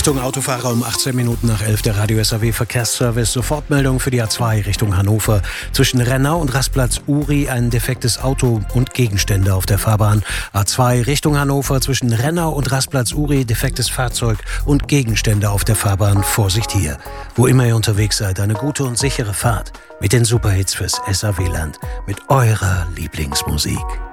Achtung, Autofahrer, um 18 Minuten nach 11 der Radio SAW Verkehrsservice. Sofortmeldung für die A2 Richtung Hannover. Zwischen Rennau und Rastplatz Uri ein defektes Auto und Gegenstände auf der Fahrbahn. A2 Richtung Hannover zwischen Rennau und Rastplatz Uri defektes Fahrzeug und Gegenstände auf der Fahrbahn. Vorsicht hier. Wo immer ihr unterwegs seid, eine gute und sichere Fahrt mit den Superhits fürs SAW-Land. Mit eurer Lieblingsmusik.